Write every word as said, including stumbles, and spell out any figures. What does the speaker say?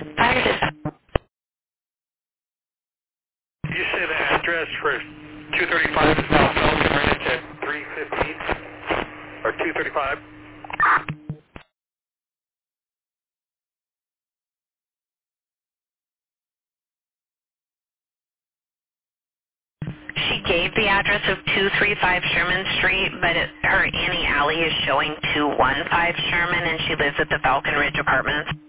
Fire dispatch. You say the address for two thirty-five is now Falcon Ridge at three fifteen or two thirty-five? She gave the address of two thirty-five Sherman Street, but it, her Annie Alley is showing two fifteen Sherman, and she lives at the Falcon Ridge Apartments.